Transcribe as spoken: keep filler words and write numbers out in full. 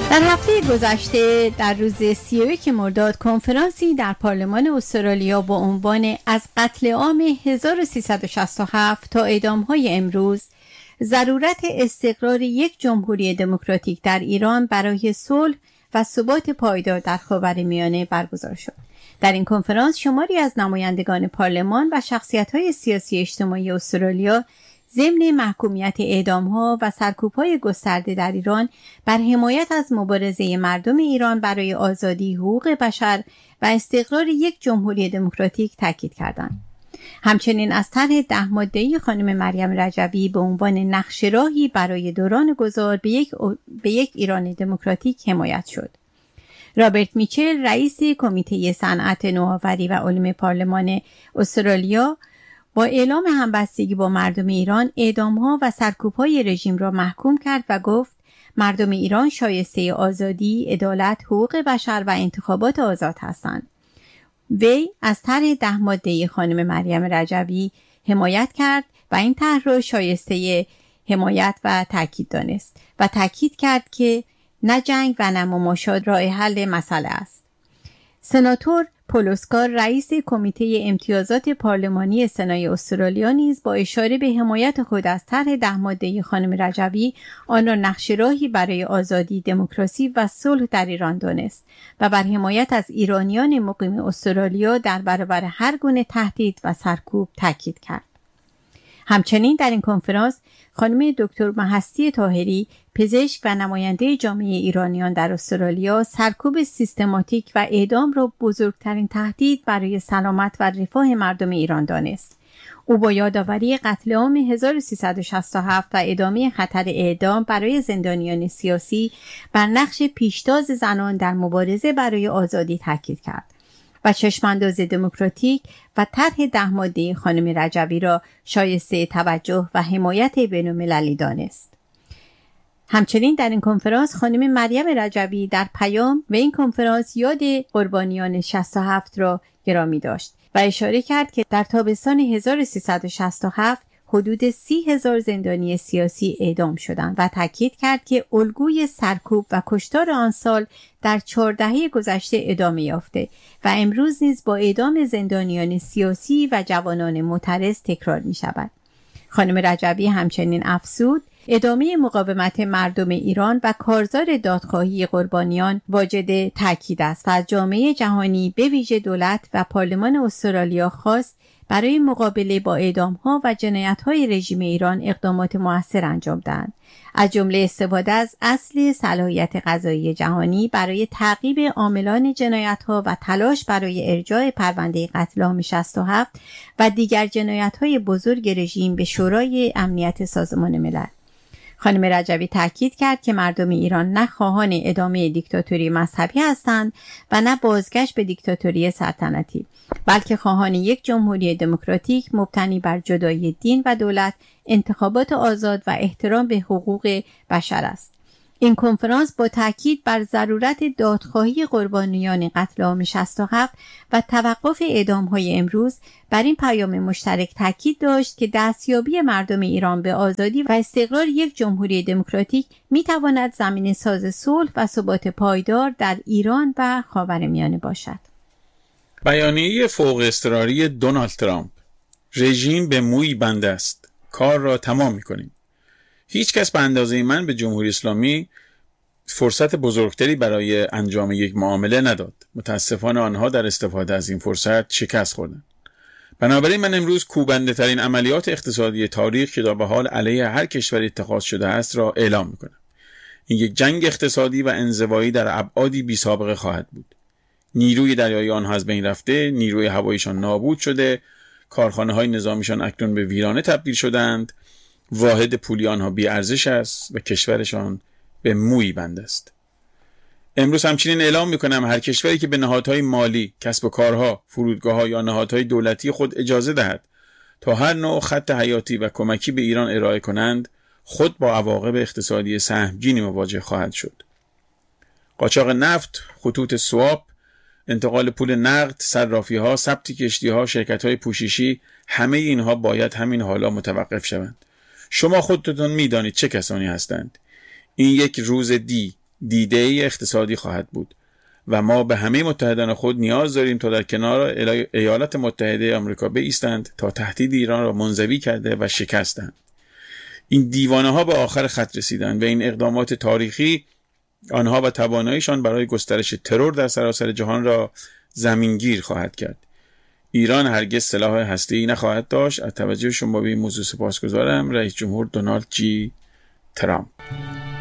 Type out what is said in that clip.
در هفته گذشته در روز سی و یک مرداد کنفرانسی در پارلمان استرالیا با عنوان از قتل عام هزار و سیصد و شصت و هفت تا اعدام‌های امروز ضرورت استقرار یک جمهوری دموکراتیک در ایران برای صلح و ثبات پایدار در خاورمیانه برگزار شد. در این کنفرانس شماری از نمایندگان پارلمان و شخصیت‌های سیاسی اجتماعی استرالیا ضمن محکومیت اعدام‌ها و سرکوب‌های گسترده در ایران بر حمایت از مبارزه مردم ایران برای آزادی، حقوق بشر و استقرار یک جمهوری دموکراتیک تاکید کردند. همچنین از طرح ده ماده‌ای خانم مریم رجوی به عنوان نقشه راهی برای دوران گذار به یک, به یک ایران دموکراتیک حمایت شد. رابرت میچل رئیس کمیته صنعت نوآوری و علوم پارلمان استرالیا با اعلام همبستگی با مردم ایران اعدام‌ها و سرکوب‌های رژیم را محکوم کرد و گفت مردم ایران شایسته آزادی، عدالت، حقوق بشر و انتخابات آزاد هستند. وی از طرح ده ماده‌ای خانم مریم رجوی حمایت کرد و این طرح را شایسته حمایت و تاکید دانست و تاکید کرد که نه جنگ و نه مماشات راه حل مسئله است. سناتور پول اسکار رئیس کمیته امتیازات پارلمانی سنای استرالیا نیز با اشاره به حمایت خود از طرح ده ماده‌ای خانم رجوی آن را نقشه راهی برای آزادی، دموکراسی و صلح در ایران دانست و بر حمایت از ایرانیان مقیم استرالیا در برابر هر گونه تهدید و سرکوب تاکید کرد. همچنین در این کنفرانس خانم دکتر مهستی طاهری پزشک و نماینده جامعه ایرانیان در استرالیا سرکوب سیستماتیک و اعدام را بزرگترین تهدید برای سلامت و رفاه مردم ایران دانست. او با یادآوری قتل عام هزار و سیصد و شصت و هفت و ادامه خطر اعدام برای زندانیان سیاسی بر نقش پیشتاز زنان در مبارزه برای آزادی تاکید کرد و چشمانداز دموکراتیک و طرح ده ماده خانم رجوی را شایسته توجه و حمایت بین‌المللی دانست. همچنین در این کنفرانس خانم مریم رجوی در پیام به این کنفرانس یاد قربانیان شصت و هفت را گرامی داشت و اشاره کرد که در تابستان هزار و سیصد و شصت و هفت حدود سی هزار زندانی سیاسی اعدام شدند و تاکید کرد که الگوی سرکوب و کشتار آن سال در چهار دهه گذشته ادامه یافته و امروز نیز با اعدام زندانیان سیاسی و جوانان معترض تکرار می شود. خانم رجوی همچنین افزود ادامه مقاومت مردم ایران و کارزار دادخواهی قربانیان واجد تاکید است و از جامعه جهانی به ویژه دولت و پارلمان استرالیا خواست برای مقابله با اعدام‌ها و جنایت‌های رژیم ایران اقدامات مؤثر انجام دهند، از جمله استفاده از اصل صلاحیت قضایی جهانی برای تعقیب عاملان جنایت‌ها و تلاش برای ارجاع پرونده قتل عام شصت و هفت و دیگر جنایت‌های بزرگ رژیم به شورای امنیت سازمان ملل. خانم رجوی تاکید کرد که مردم ایران نه خواهان ادامه دیکتاتوری مذهبی هستند و نه بازگشت به دیکتاتوری سلطنتی، بلکه خواهان یک جمهوری دموکراتیک مبتنی بر جدایی دین و دولت، انتخابات آزاد و احترام به حقوق بشر است. این کنفرانس با تاکید بر ضرورت دادخواهی قربانیان قتل عام شصت و هفت و توقف اعدام‌های امروز بر این پیام مشترک تاکید داشت که دستیابی مردم ایران به آزادی و استقرار یک جمهوری دموکراتیک می‌تواند زمینه ساز صلح و ثبات پایدار در ایران و خاورمیانه باشد. بیانیه فوق اضطراری دونالد ترامپ: رژیم به مویی بنده است، کار را تمام می‌کنیم. هیچ کس به اندازه من به جمهوری اسلامی فرصت بزرگتری برای انجام یک معامله نداد. متاسفانه آنها در استفاده از این فرصت شکست خوردند. بنابراین من امروز کوبنده ترین عملیات اقتصادی تاریخ که به حال علیه هر کشوری اتخاذ شده است را اعلام می‌کنم. این یک جنگ اقتصادی و انزوایی در ابعادی بی سابقه خواهد بود. نیروی دریایی آنها از بین رفته، نیروی هواییشان نابود شده، کارخانه‌های نظامیشان اکنون به ویرانه تبدیل شدند، واحد پولی آنها بی ارزش است و کشورشان به مویی بنده است. امروز همچنین اعلام می‌کنم هر کشوری که به نهادهای مالی، کسب و کارها، فرودگاه‌ها یا نهادهای دولتی خود اجازه دهد تا هر نوع خط حیاتی و کمکی به ایران ارائه کنند، خود با عواقب اقتصادی سهمگینی مواجه خواهد شد. قاچاق نفت، خطوط سواب، انتقال پول نقد، صرافی‌ها، ثبت کشتی‌ها، شرکت‌های پوششی، همه اینها باید همین حالا متوقف شوند. شما خودتون می‌دانید چه کسانی هستند. این یک روز دی، دیده اقتصادی خواهد بود و ما به همه متحدان خود نیاز داریم تا در کنار ایالات متحده آمریکا بایستند تا تهدید ایران را منزوی کرده و شکستند. این دیوانه ها به آخر خط رسیدند و این اقدامات تاریخی آنها و تواناییشان برای گسترش ترور در سراسر جهان را زمینگیر خواهد کرد. ایران هرگز سلاح هسته‌ای نخواهد داشت. از توجه شما به این موضوع سپاسگزارم. رئیس جمهور دونالد جی ترامپ.